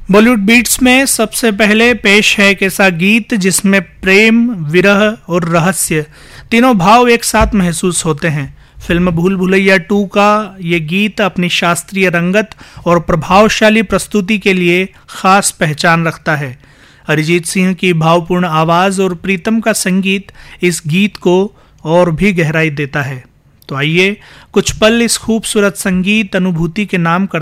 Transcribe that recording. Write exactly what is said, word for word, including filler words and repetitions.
Bollywood beats में सबसे पहले पेश है एक ऐसा गीत जिसमें प्रेम, विरह और रहस्य तीनों भाव एक साथ महसूस होते हैं। फिल्म भूल भुलैया टू का ये गीत अपनी शास्त्रीय रंगत और प्रभावशाली प्रस्तुति के लिए खास पहचान रखता है। अरिजीत सिंह की भावपूर्ण आवाज और प्रीतम का संगीत इस गीत को और भी गहराई देता है। तो आइए कुछ पल इस खूबसूरत संगीत अनुभूति के नाम करते